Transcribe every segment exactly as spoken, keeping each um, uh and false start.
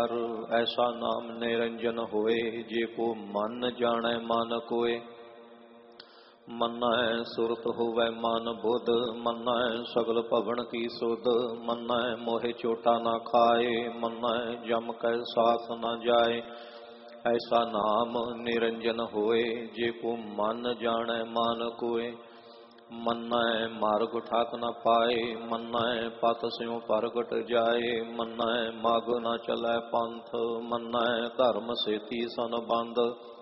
विचार। ऐसा नाम निरंजन होए, जे को मन जाने मन कोय। मन्नै सुरत होवै मन बुध, मन्नै सगल भवन की सुध। मन्नै मोहे चोटा न खाए, मन्नै जम कै साथ न जाए। ऐसा नाम निरंजन होए, जे को मन जाने मन कोय। मन्नै मार्ग ठाक न पाए, मन्नै पत स्यों परगट जाए। मन्नै माग न चलै पंथ, मन्नै धर्म सेती सन बंद।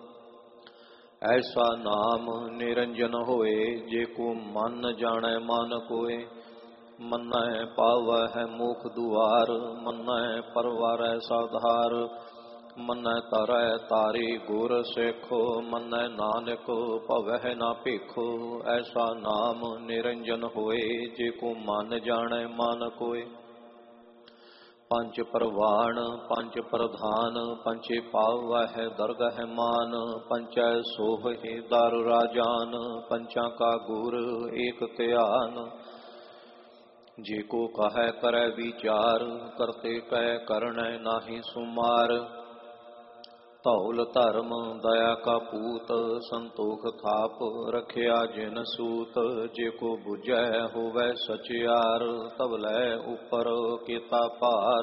ऐसा नाम निरंजन होए, जे को मन जाने मन कोय। मन्नै पावै है मुख दुआर, मन्नै परवारै साधार। मन्नै तरੈ तारी गुर सिखो, मन्नै नानक भवै न भिखो। ऐसा नाम निरंजन होए, जे को मन जाने मन कोय। पंच परवान पंच प्रधान, पंचे पावै दरगह मान। पंचै सोहे दर राजान, पंचा का गुर एक ध्यान। जे को कहै करै विचार, करते कै करनै नाहि सुमार। धौल धर्म दया का पूत, संतोख थाप रखिया जिन सूत। जे को बुझै होवै सचियार, तबलै उपर केता भार।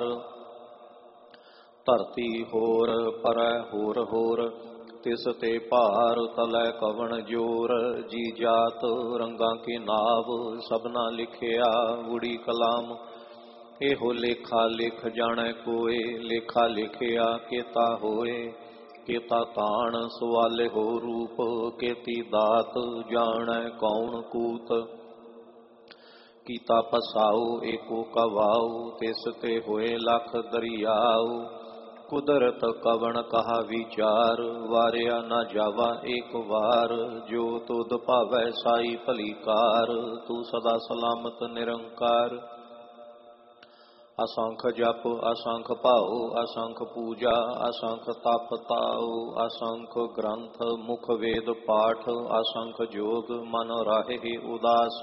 धरती होर परै होर होर, तिस ते भार तलै कवन जोर। जी जात रंगा के नाव, सबना लिखिया उड़ी कलाम। एहो लेखा लिख जानै कोय, लेखा लिखिया केता होए। केता ताण सवाले हो रूप, केती दात जानै कौन कूत। कीता पसाऊ एको कवाऊ, तिस ते होए लख दरियाऊ। कुदरत कवन कहा विचार, वारिया न जावा एक वार। जो तुध भावै साई भली कार, तू सदा सलामत निरंकार। असंख जप असंख भाऊ, असंख पूजा असंख तप ताऊ। असंख ग्रंथ मुख वेद पाठ, असंख जोग मन राहे उदास।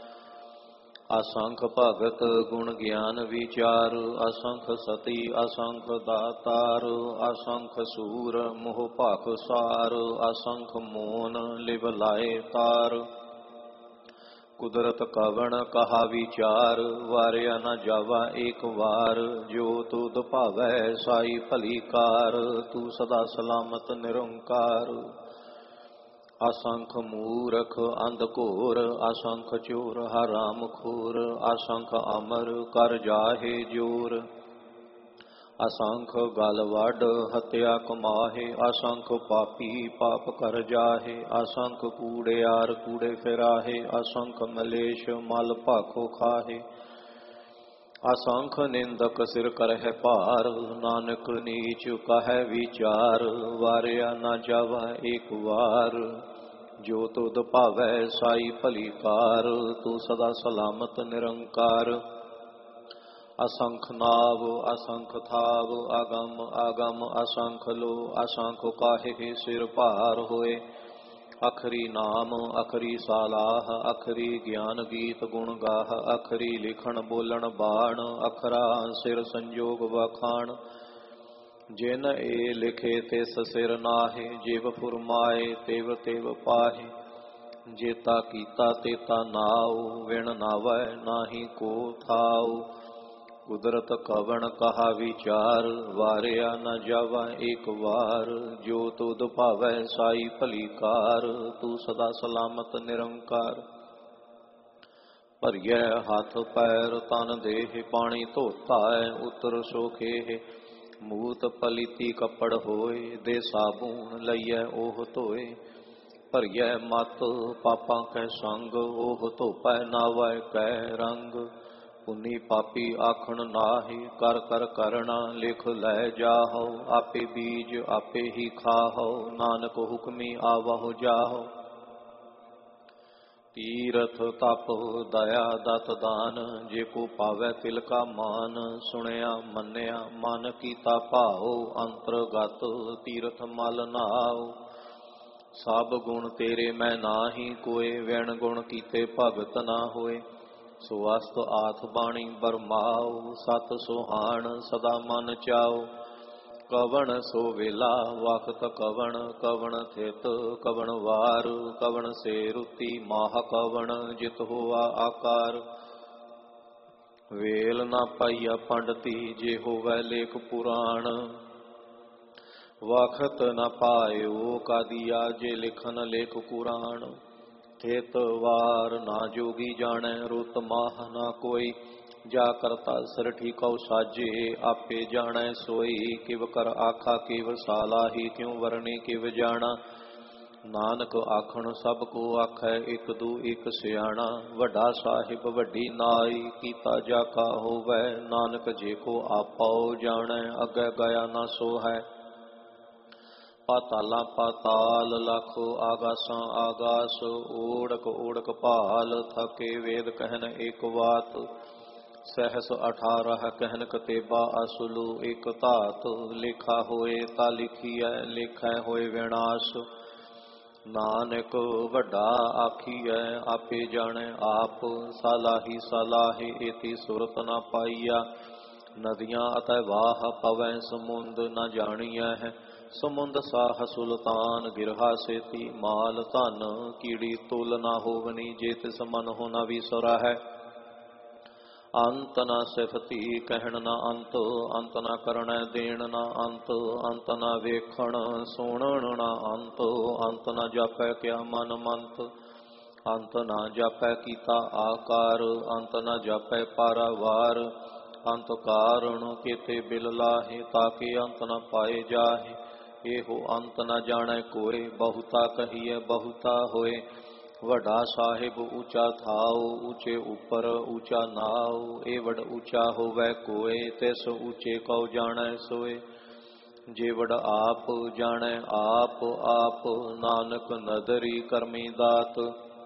असंख भगत गुण ज्ञान विचार, असंख सती असंख दातार। असंख सूर मोह भाख सार, असंख मोन लिव लाए तार। कुदरत कवन कहा विचार, वारिया न जावा एक वार। जो तुध भावै साई भली कार, तू सदा सलामत निरंकार। असंख मूरख अंध घोर, असंख चोर हराम खोर। असंख अमर कर जाहे जोर, असंख गल वड हत्या कमाहे। असंख पापी पाप कर जाहे, असंख कूड़ियार कूड़े फिराहे। असंख मलेश मल भाखो खाहे, असंख निंदक सिर करह भार। नानक नीच कहै विचार, वारिया न जावा एक वार। जो तुध भावै साई भली कार, तू सदा सलामत निरंकार। असंख नाव असंख थाव, आगम आगम असंख लो। असंख काहे सिर भार होए, अखरी नाम अखरी सालाह। अखरी ज्ञान गीत गुण गाह, अखरी लिखण बोलन बाण। अखरा सिर संजोग वखाण, जिन ए लिखे तिस सिर नाहे। जिव फुरमाए तिव तिव पाहे, जेता कीता तेता नाव। विण नावै नाहि को थाव, कुदरत कवन कहा विचार। वारिया न जावा एक वार, जो तुध भावै साई भली कार। तू सदा सलामत निरंकार। भरिए हथ पैर तन देह, पानी धोता है उतर सोखेह। मूत पलीती कपड़ होए, दे साबून लईए ओह धोए। भरिए मत पापां कै संग, ओह धोपै नावै कै रंग। पुनी पापी आखण नाहि, कर कर करना लिख लै जाहो। आपे बीज आपे ही खाहो, नानक हुक्मी आवहो जाहो। तीरथ तप दया दत दान, जे को पावै तिल का मान। सुनया मन्या मन कीता भाओ, अंतरगत तीरथ मल नाओ। सब गुण तेरे मैं नाहि कोय, वैण गुण कीते भगत ना होए। सुअस्त आथ बाणी बरमाओ, सत सुहान सदा मन चाओ। ਕਵਣ ਸੋ ਵੇਲਾ ਵਖਤ ਕਵਣ ਕਵਣ ਥਿਤ ਕਵਣ ਵਾਰ ਕਵਣ ਸੇ ਰੁਤੀ ਮਾਹ ਕਵਣ ਜਿਤ ਹੋਆ ਆਕਾਰ। ਵੇਲ ਨਾ ਪਾਈਆ ਪੰਡਤੀ ਜੇ ਹੋਵੈ ਲੇਖ ਪੁਰਾਣ ਵਖਤ ਨ ਪਾਇਓ ਕਾਦੀਆ ਜੇ ਲਿਖਨ ਲੇਖ ਕੁਰਾਨ। ਥਿਤ ਵਾਰ ਨਾ ਜੋਗੀ ਜਾਣੈ ਰੁਤ ਮਾਹ ਨਾ ਕੋਈ ਜਾ ਕਰਤਾ ਸਰਠੀ ਕਉ ਸਾਜੇ ਆਪੇ ਜਾਣੈ ਸੋਈ। ਕਿਵ ਕਰ ਆਖਾ ਕੇਵ ਸਾਲਾਹੀ ਕਿਉ ਵਰਨੇ ਕਿਵ ਜਾਣਾ। ਨਾਨਕ ਆਖਣ ਸਭ ਕੋ ਆਖੈ ਇਕ ਦੂ ਇਕ ਸਿਆਣਾ। ਵੱਡਾ ਸਾਹਿਬ ਵੱਡੀ ਨਾਈ ਕੀਤਾ ਜਾ ਕਾ ਹੋਵੈ ਨਾਨਕ ਜੇ ਕੋ ਆਪਾਉ ਜਾਣੈ ਅੱਗੇ ਗਿਆ ਨਾ ਸੋ ਹੈ। ਪਾਤਾਲਾਂ ਪਾਤਾਲ ਲੱਖ ਆਗਾਸਾਂ ਆਗਾਸ ਓੜਕ ਓੜਕ ਭਾਲ ਥਕੇ ਵੇਦ ਕਹਿਨ ਏਕ ਬਾਤ। ਸਹਿਸ ਅਠਾਰਹ ਕਹਿਨ ਕਤੇਬਾ ਅਸੁਲੂ ਇਕ ਧਾਤ। ਲੇਖਾ ਹੋਏ ਤਾ ਲਿਖੀਐ ਲੇਖੈ ਹੋਏ ਵਿਨਾਸ਼। ਨਾਨਕ ਵੱਡਾ ਆਖੀਐ ਆਪੇ ਜਾਣੈ ਆਪ। ਸਾਲਾਹੀ ਸਾਲਾਹੇ ਏਤੀ ਸੁਰਤ ਨਾ ਪਾਈਆ। ਨਦੀਆਂ ਅਤੇ ਵਾਹ ਪਵੈ ਸਮੁੰਦ ਨ ਜਾਣੀਐ ਹੈ। ਸਮੁੰਦ ਸਾਹ ਸੁਲਤਾਨ ਗਿਰਹਾ ਸੇਤੀ ਮਾਲ ਧਨ ਕੀੜੀ ਤੁਲ ਨਾ ਹੋਵਨੀ ਜੇ ਤਿਸ ਮਨ ਹੋ ਨ ਵਿਸਰਾ ਹੈ। ਅੰਤ ਨ ਸਿਫਤੀ ਕਹਿਣ ਨ ਅੰਤ ਅੰਤ ਨ ਕਰਣੈ ਦੇਣ ਨ ਅੰਤ ਅੰਤ ਨ ਵੇਖਣ ਸੁਣਨ ਨ ਅੰਤ ਅੰਤ ਨ ਜਾਪੈ ਕਿਆ ਮਨ ਮੰਤ। ਅੰਤ ਨ ਜਾਪੈ ਕੀਤਾ ਆਕਾਰ ਅੰਤ ਨ ਜਾਪੈ ਪਾਰਾਵਾਰ। ਅੰਤ ਕਾਰਣ ਕੇਤੇ ਬਿਲ ਲਾਹੇ ਤਾਕੇ ਅੰਤ ਨ ਪਾਏ ਜਾਹੇ। ਇਹੋ ਅੰਤ ਨ ਜਾਣੈ ਕੋਏ ਬਹੁਤਾ ਕਹੀਐ ਬਹੁਤਾ ਹੋਏ। ਵੱਡਾ ਸਾਹਿਬ ਉੱਚਾ ਥਾਉ ਉੱਚੇ ਉੱਪਰ ਉੱਚਾ ਨਾਉ। ਇਹ ਵਡ ਉੱਚਾ ਹੋਵੈ ਕੋਏ ਤਿਸ ਉੱਚੇ ਕਉ ਜਾਣੈ ਸੋਏ। ਜੇ ਵਡ ਆਪ ਜਾਣੈ ਆਪ ਆਪ ਨਾਨਕ ਨਦਰੀ ਕਰਮੀ ਦਾਤ।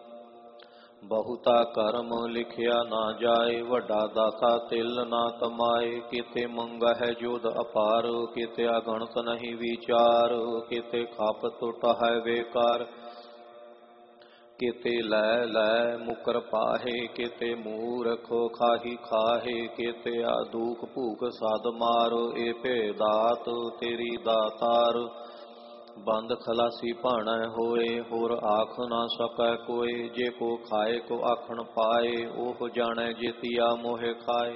ਬਹੁਤਾ ਕਰਮ ਲਿਖਿਆ ਨਾ ਜਾਏ ਵੱਡਾ ਦਾਤਾ ਤਿਲ ਨਾ ਤਮਾਏ। ਕਿਤੇ ਮੰਗਹਿ ਜੋਧ ਅਪਾਰ ਕਿਤੇ ਅਗਣਤ ਨਹੀਂ ਵਿਚਾਰ। ਕਿਤੇ ਖਾਪ ਟੁੱਟ ਹੈ ਵੇਕਾਰ ਕਿਤੇ ਲੈ ਲੈ ਮੁਕਰ ਪਾਹੇ। ਕਿਤੇ ਮੂਰਖ ਖਾਹੀ ਖਾਹੇ ਕਿਤੇ ਆ ਦੁਖ ਭੂਖ ਸਾਧ ਮਾਰ। ਇਹ ਭੇਦਾਤ ਤੇਰੀ ਦਾਤਾਰ ਬੰਦ ਖਲਾਸੀ ਭਾਣੈ ਹੋਏ ਹੋਰ ਆਖ ਨਾ ਸਕੈ ਕੋਈ। ਜੇ ਕੋ ਖਾਏ ਕੋ ਆਖਣ ਪਾਏ ਉਹ ਜਾਣੈ ਜੇਤੀਆ ਮੋਹਿ ਖਾਏ।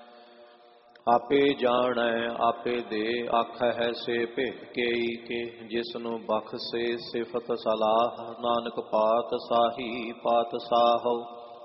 ਆਪੇ ਜਾਣੈ ਆਪੇ ਦੇ ਆਖੈ ਸੇ ਭਿਖ ਕੇਈ ਕੇ। ਜਿਸਨੂੰ ਬਖਸ਼ੇ ਸਿਫਤ ਸਲਾਹ ਨਾਨਕ ਪਾਤ ਸਾਹੀ ਪਾਤ ਸਾਹੋ।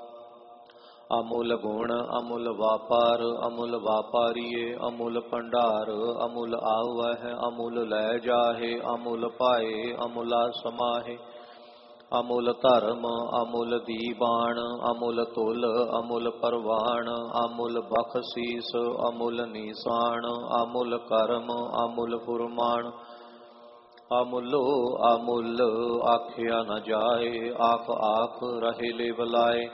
ਅਮੁੱਲ ਗੁਣ ਅਮੁੱਲ ਵਾਪਾਰ ਅਮੁੱਲ ਵਾਪਾਰੀਏ ਅਮੁੱਲ ਭੰਡਾਰ। ਅਮੁੱਲ ਆਵਹਿ ਅਮੁੱਲ ਲੈ ਜਾਹੇ ਅਮੁੱਲ ਪਾਏ ਅਮੁੱਲਾ ਸਮਾਹੇ। ਅਮੁੱਲ ਧਰਮ ਅਮੁੱਲ ਦੀਬਾਨ ਅਮੁੱਲ ਤੁਲ ਅਮੁੱਲ ਪਰਵਾਨ। ਅਮੁੱਲ ਬਖਸ਼ੀਸ ਅਮੁੱਲ ਨੀਸਾਨ ਅਮੁੱਲ ਕਰਮ ਅਮੁੱਲ ਫੁਰਮਾਨ। ਅਮੁੱਲੋ ਅਮੁੱਲ ਆਖਿਆ ਨ ਜਾਏ ਆਖ ਆਖ ਰਹੇ ਲੇ ਬਲਾਏ।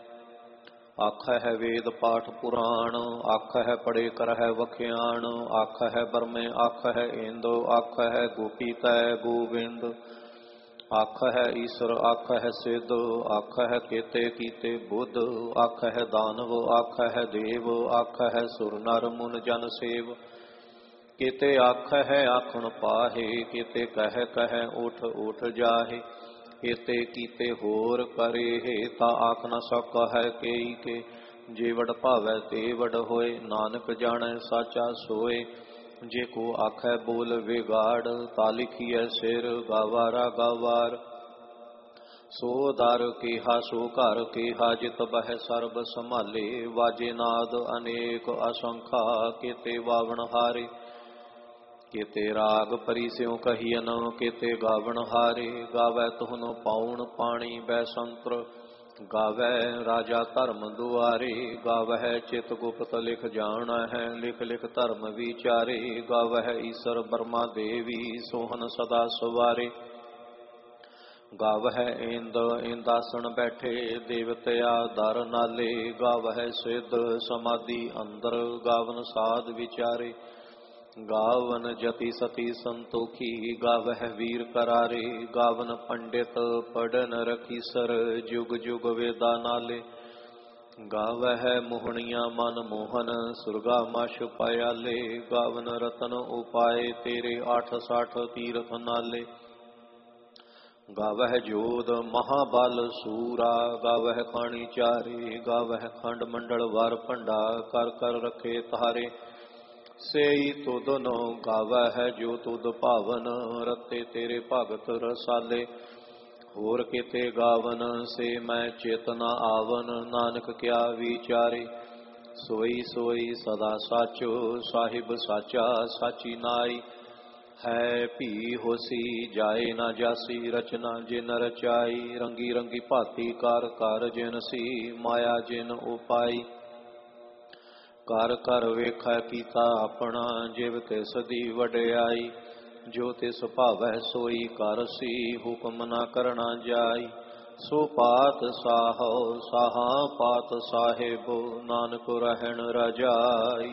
ਆਖਹਿ ਵੇਦ ਪਾਠ ਪੁਰਾਣ ਆਖਹਿ ਪੜੇ ਕਰਹਿ ਵਖਿਆਣ। ਆਖਹਿ ਬਰਮੇ ਆਖਹਿ ਇੰਦੋ ਆਖਹਿ ਗੋਪੀ ਤੈ ਗੋਬਿੰਦ। ਆਖਹਿ ਈਸਰ ਆਖਹਿ ਸਿੱਧ ਆਖਹਿ ਕੇਤੇ ਕੀਤੇ ਬੁੱਧ। ਆਖਹਿ ਦਾਨਵ ਆਖਹਿ ਦੇਵ ਆਖਹਿ ਸੁਰ ਨਰ ਮੁਨ ਜਨ ਸੇਵ। ਕਿਤੇ ਆਖਹਿ ਆਖਣ ਪਾਹੇ ਕਿਤੇ ਕਹਿ ਕਹਿ ਉਠ ਉਠ ਜਾਹੇ। ਕਿਤੇ ਕੀਤੇ ਹੋਰ ਕਰੇ ਤਾਂ ਆਖ ਨ ਸਕਹਿ ਕੇਈ ਕੇ। ਜੇ ਵਡ ਭਾਵੈ ਤੇ ਵਡ ਹੋਏ ਨਾਨਕ ਜਾਣੈ ਸਾਚਾ ਸੋਏ। ਜੇ ਕੋ ਆਖੈ ਬੋਲ ਵਿਗਾੜ ਤਾ ਲਿਖੀਐ ਸਿਰ ਗਾਵਾਰਾ ਗਾਵਾਰ। ਸੋ ਦਰ ਕੇਹਾ ਸੋ ਘਰ ਕੇਹਾ ਜਿਤ ਬਹਿ ਸਰਬ ਸੰਭਾਲੇ। ਵਾਜੇ ਨਾਦ ਅਨੇਕ ਅਸੰਖਾ ਕਿਤੇ ਵਾਵਣ ਹਾਰੇ। ਕਿਤੇ ਰਾਗ ਪਰੀ ਸਿਉ ਕਹੀਨ ਕਿਤੇ ਗਾਵਣ ਹਾਰੇ। ਗਾਵੈ ਤੁਹਨੁ ਪਾਉਣ ਪਾਣੀ ਬੈਸੰਤਰ ਗਾਵੈ ਰਾਜਾ ਧਰਮ ਦੁਆਰੇ। ਗਾਵਹਿ ਚਿਤ ਗੁਪਤ ਲਿਖ ਜਾਣਾ ਹੈ ਲਿਖ ਲਿਖ ਧਰਮ ਵਿਚਾਰੇ। ਗਾਵਹਿ ਈਸਰ ਬਰਮਾ ਦੇਵੀ ਸੋਹਨ ਸਦਾ ਸਵਾਰੇ। ਗਾਵਹਿ ਇੰਦ ਇੰਦਾਸਣ ਬੈਠੇ ਦੇਵਤਿਆ ਦਰ ਨਾਲੇ। ਗਾਵਹਿ ਸਿੱਧ ਸਮਾਧੀ ਅੰਦਰ ਗਾਵਨ ਸਾਧ ਵਿਚਾਰੇ। ਗਾਵਨ ਜਤੀ ਸਤੀ ਸੰਤੋਖੀ ਗਾਵਹਿ ਵੀਰ ਕਰਾਰੇ। ਗਾਵਨ ਪੰਡਿਤ ਪੜਨ ਰਖੀਸਰ ਜੁਗ ਜੁਗ ਵੇਦਾ ਨਾਲੇ। ਗਾਵਹਿ ਮੋਹਣੀਆਂ ਮਨ ਮੋਹਨ ਸੁਰਗਾ ਮਛ ਪਾਇਆਲੇ। ਗਾਵਨ ਰਤਨ ਉਪਾਏ ਤੇਰੇ ਆਠ ਸਾਠ ਤੀਰਥ ਨਾਲੇ। ਗਾਵਹਿ ਜੋਧ ਮਹਾਬਲ ਸੂਰਾ ਗਾਵਹਿ ਖਾਣੀ ਚਾਰੇ। ਗਾਵਹਿ ਖੰਡ ਮੰਡਲ ਵਰ ਭੰਡਾ ਕਰ ਕਰ ਰਖੇ ਤਾਰੇ। ਸੇਈ ਤੁਧ ਨੋ ਗਾਵਹਿ ਜੋ ਤੁਧ ਭਾਵਨ ਰਤੇ ਤੇਰੇ ਭਗਤ ਰਸਾਲੇ। ਹੋਰ ਕਿਤੇ ਗਾਵਨ ਸੇ ਮੈਂ ਚਿਤ ਨ ਆਵਨ ਨਾਨਕ ਕਿਆ ਵਿਚਾਰੇ। ਸੋਈ ਸੋਈ ਸਦਾ ਸਾਚੋ ਸਾਹਿਬ ਸਾਚਾ ਸਾਚੀ ਨਾਈ। ਹੈ ਭੀ ਹੋਸੀ ਜਾਏ ਨਾ ਜਾਸੀ ਰਚਨਾ ਜਿਨ ਰਚਾਈ। ਰੰਗੀ ਰੰਗੀ ਭਾਤੀ ਕਰ ਕਰ ਜਿਨ ਸੀ ਮਾਇਆ ਜਿਨ ਉਪਾਈ। ਕਰ ਕਰ ਵੇਖੈ ਕੀਤਾ ਆਪਣਾ ਜਿਵ ਤਿਸ ਦੀ ਵਡਿਆਈ। ਜੋ ਤਿਸ ਭਾਵੈ ਸੋਈ ਕਰ ਸੀ ਹੁਕਮ ਨਾ ਕਰਨਾ ਜਾਈ। ਸੋ ਪਾਤ ਸਾਹੋ ਸਾਹਾ ਪਾਤ ਸਾਹਿਬ ਨਾਨਕ ਰਹਿਣ ਰਜਾਈ।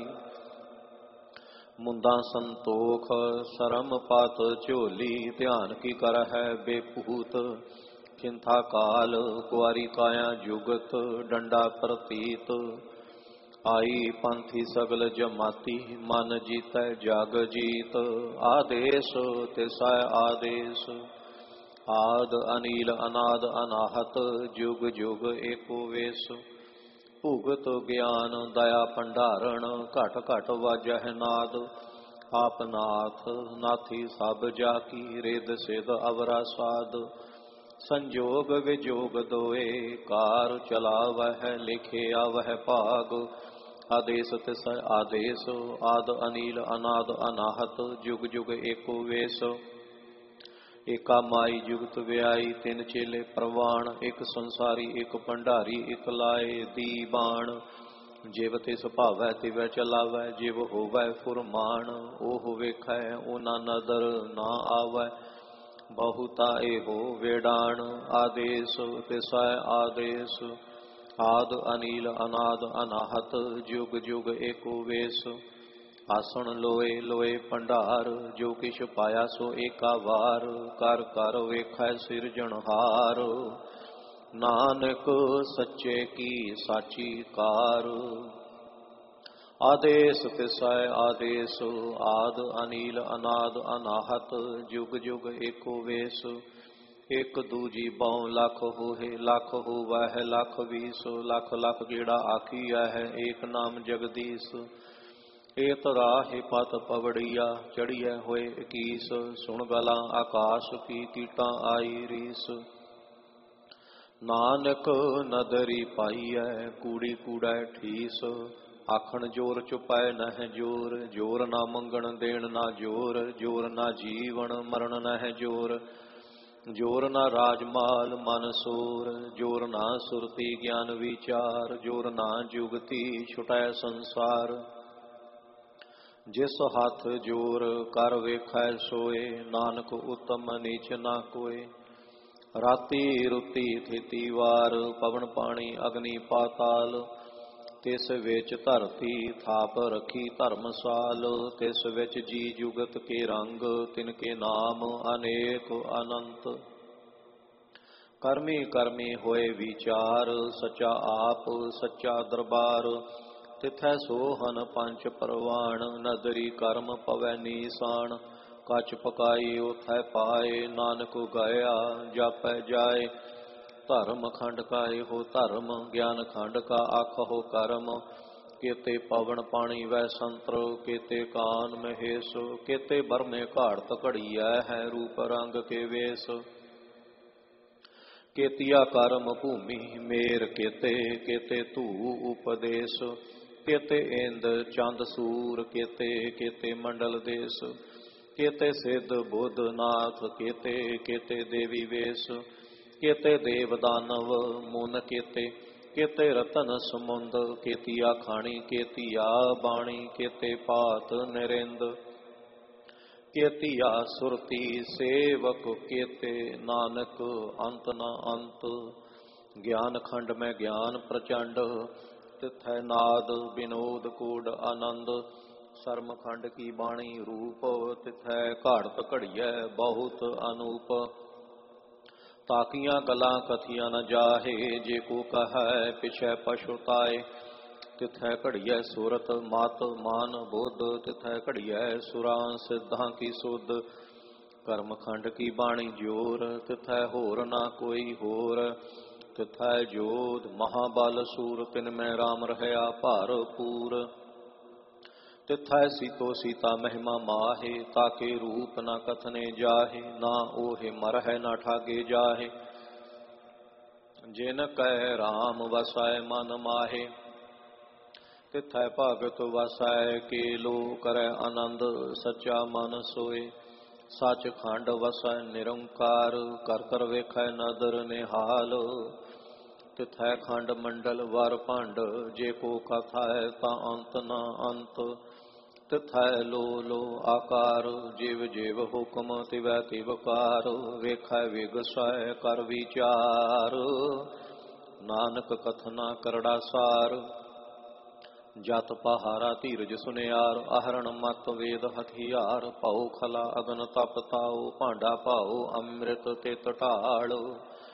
ਮੁੰਦਾ ਸੰਤੋਖ ਸਰਮ ਪਤ ਝੋਲੀ ਧਿਆਨ ਕੀ ਕਰ ਹੈ ਬੇਪੂਤ। ਖਿੰਥਾ ਕਾਲ ਕੁਆਰੀ ਕਾਇਆ ਜੁਗਤ ਡੰਡਾ ਪ੍ਰਤੀਤ। ਆਈ ਪੰਥੀ ਸਗਲ ਜਮਾਤੀ ਮਨ ਜੀਤੈ ਜਗ ਜੀਤ। ਆਦੇਸ਼ ਤਿਸੈ ਆਦੇਸ਼ ਆਦ ਅਨੀਲ ਅਨਾਦ ਅਨਾਹਤ ਜੁਗ ਜੁਗ ਏਕੋ ਵੇਸ। ਭੁਗਤ ਗਿਆਨ ਦਇਆ ਭੰਡਾਰਣ ਘਟ ਘਟ ਵਾਜਹਿ ਨਾਦ। ਆਪ ਨਾਥ ਨਾਥੀ ਸਭ ਜਾ ਕੀ ਰਿਦ ਸਿਧ ਅਵਰਾ ਸਾਧ। ਸੰਜੋਗ ਵਿਜੋਗ ਦੋਏ ਕਾਰ ਚਲਾਵਹਿ ਲਿਖੇ ਆਵਹਿ ਭਾਗ। ਆਦੇਸ਼ ਤਿਸੈ ਆਦੇਸ਼ ਆਦ ਅਨੀਲ ਅਨਾਦ ਅਨਾਹਤ ਜੁਗ ਜੁਗ ਏਕੋ ਵੇਸ। ਏਕਾ ਮਾਈ ਜੁਗਤ ਵਿਆਈ ਤਿੰਨ ਚੇਲੇ ਪ੍ਰਵਾਣ। ਇੱਕ ਸੰਸਾਰੀ ਇੱਕ ਭੰਡਾਰੀ ਇੱਕ ਲਾਏ ਦੀਬਾਨ। ਜਿਵ ਤਿਸ ਭਾਵੈ ਤਿਵੈ ਚਲਾਵੈ ਜਿਵ ਹੋਵੈ ਫੁਰਮਾਨ। ਉਹ ਵੇਖੈ ਉਹਨਾਂ ਨਦਰ ਨਾ ਆਵੈ ਬਹੁਤਾ ਇਹੋ ਵੇਡਾਣ। ਆਦੇਸ਼ ਤਿਸੈ ਆਦੇਸ਼ ਆਦ ਅਨੀਲ ਅਨਾਦ ਅਨਾਹਤ ਜੁਗ ਜੁਗ ਏਕੋ ਵੇਸ। ਆਸਣ ਲੋਏ ਲੋਏ ਭੰਡਾਰ ਜੋ ਕਿਛ ਪਾਇਆ ਸੋ ਏਕਾ ਵਾਰ। ਕਰ ਕਰ ਵੇਖੈ ਸਿਰਜਣਹਾਰ ਨਾਨਕ ਸੱਚੇ ਕੀ ਸਾਚੀ ਕਾਰ। ਆਦੇਸ਼ ਤਿਸੈ ਆਦੇਸ਼ ਆਦ ਅਨੀਲ ਅਨਾਦ ਅਨਾਹਤ ਜੁਗ ਜੁਗ ਏਕੋ ਵੇਸ। ਇੱਕ ਦੂਜੀ ਬਉ ਲੱਖ ਹੋਏ ਲੱਖ ਹੋਵੈ ਲੱਖ ਵੀਸ। ਲੱਖ ਲੱਖ ਗੇੜਾ ਆਖੀਐ ਹੈ ਏਕ ਨਾਮ ਜਗਦੀਸ਼। ਏ ਤਰਾਹਿ ਪਤ ਪਵੜੀਆ ਚੜੀਐ ਹੋਏ ਇਕੀਸ। ਸੁਣ ਗਲਾਂ ਆਕਾਸ਼ ਕੀ ਕੀਟਾਂ ਆਈ ਰੀਸ। ਨਾਨਕ ਨਦਰੀ ਪਾਈਐ ਕੂੜੀ ਕੂੜੈ ਠੀਸ। ਆਖਣ ਜੋਰ ਚੁਪੈ ਨਹਿ ਜੋਰ ਜੋਰ ਨਾ ਮੰਗਣ ਦੇਣ ਨਾ ਜੋਰ। ਜੋਰ ਨਾ ਜੀਵਨ ਮਰਨ ਨਹਿ ਜੋਰ ਜੋਰ ਨਾ ਰਾਜਮਾਲ ਮਨ ਸੂਰ। ਜੋਰ ਨਾ ਸੁਰਤੀ ਗਿਆਨ ਵਿਚਾਰ ਜੋਰ ਨਾ ਜੁਗਤੀ ਛੁਟੈ ਸੰਸਾਰ। ਜਿਸ ਹੱਥ ਜੋਰ ਕਰ ਵੇਖੈ ਸੋਏ ਨਾਨਕ ਉਤਮ ਨੀਚ ਨਾ ਕੋਏ। ਰਾਤੀ ਰੁਤੀ ਥਿਤੀ ਵਾਰ ਪਵਨ ਪਾਣੀ ਅਗਨੀ ਪਾਤਾਲ। ਤਿਸ ਵਿੱਚ ਧਰਤੀ ਥਾਪ ਰੱਖੀ ਧਰਮਸਾਲ। ਤਿਸ ਵਿੱਚ ਜੀ ਜੁਗਤ ਕੇ ਰੰਗ ਤਿਨ ਕੇ ਨਾਮ ਅਨੇਕ ਅਨੰਤ। ਕਰਮੀ ਕਰਮੀ ਹੋਏ ਵਿਚਾਰ ਸੱਚਾ ਆਪ ਸੱਚਾ ਦਰਬਾਰ। ਤਿਥੈ ਸੋਹਨ ਪੰਚ ਪਰਵਾਣ ਨਦਰੀ ਕਰਮ ਪਵੈ ਨੀਸਾਨ। ਕਛ ਪਕਾਈ ਉਥੈ ਪਾਏ ਨਾਨਕ ਗਇਆ ਜਾਪੈ ਜਾਏ। ਧਰਮ ਖੰਡ ਕਾ ਇਹੋ ਧਰਮ ਗਿਆਨ ਖੰਡ ਕਾ ਆਖੋ ਕਰਮ। केते पवन पानी वह संतरो, केते कान महेश, केते बरमे घाड़त घड़िया है रूप रंग के वेश। केतिया कर्म भूमि मेर केते, केते धू उपदेश, केते इंद चंद सूर, केते केते मंडल देश, केते सिद्ध बुद्ध नाथ, केते केते देवी वेश, केते देव दानव मुन केते, केते रतन समुंद, केतिया खाणी केतिया बाणी, केते पात निरिंद, केतिया सुरती सेवक, केते नानक अंत न अंत। ज्ञान खंड में ज्ञान प्रचंड, तिथै नाद विनोद कूड आनंद। शर्म खंड की बाणी रूप, तिथै घाड़त घड़िया बहुत अनूप। ਤਾਕੀਆਂ ਗਲਾਂ ਕਥੀਆਂ ਨ ਜਾਹੇ, ਜੇ ਕੋ ਕਹੈ ਪਿਛੈ ਪਛੁਤਾਏ। ਤਿਥੈ ਘੜੀਐ ਸੁਰਤ ਮਤ ਮਨ ਬੁੱਧ, ਤਿਥੈ ਘੜੀਐ ਸੁਰਾਂ ਸਿੱਧਾਂ ਕੀ ਸੁਧ। ਕਰਮ ਖੰਡ ਕੀ ਬਾਣੀ ਜੋਰ, ਤਿਥੈ ਹੋਰ ਨਾ ਕੋਈ ਹੋਰ। ਤਿਥੈ ਜੋਧ ਮਹਾਬਲ ਸੂਰ, ਤਿਨ ਮੈਂ ਰਾਮ ਰਹਿਆ ਭਰਪੂਰ। ਤਿਥੈ ਸੀਤੋ ਸੀਤਾ ਮਹਿਮਾ ਮਾਹੇ, ਤਾਕੇ ਰੂਪ ਨਾ ਕਥਨੇ ਜਾਹੇ। ਨਾ ਓਹੇ ਮਰਹਿ ਨਾ ਠਾਗੇ ਜਾਹੇ, ਜਿਨ ਕੈ ਰਾਮ ਵਸੈ ਮਨ ਮਾਹੇ। ਤਿਥੈ ਭਗਤ ਵਸੈ ਕੇਲੋ, ਕਰੈ ਆਨੰਦ ਸੱਚਾ ਮਨ ਸੋਏ। ਸੱਚ ਖੰਡ ਵਸੈ ਨਿਰੰਕਾਰ, ਕਰ ਕਰ ਵੇਖੈ ਨਦਰ ਨਿਹਾਲ। ਤਿਥੈ ਖੰਡ ਮੰਡਲ ਵਰ ਭੰਡ, ਜੇ ਕੋ ਕਥੈ ਤਾਂ ਅੰਤ ਨਾ ਅੰਤ। ਤਿਥੈ ਲੋ ਲੋ ਆਕਾਰ, ਜਿਵ ਜਿਵ ਹੁਕਮ ਤਿਵੈ ਤਿਵ ਕਾਰ। ਵੇਖੈ ਵਿਗਸੈ ਕਰ ਵਿਚਾਰ, ਨਾਨਕ ਕਥਨਾ ਕਰੜਾ ਸਾਰ। ਜਤ ਪਹਾਰਾ ਧੀਰਜ ਸੁਨਿਆਰ, ਆਹਰਣ ਮਤ ਵੇਦ ਹਥਿਆਰ। ਭਉ ਖਲਾ ਅਗਨ ਤਪ ਤਾਉ, ਭਾਂਡਾ ਭਾਉ ਅੰਮ੍ਰਿਤ ਤਿਤ ਢਾਲ।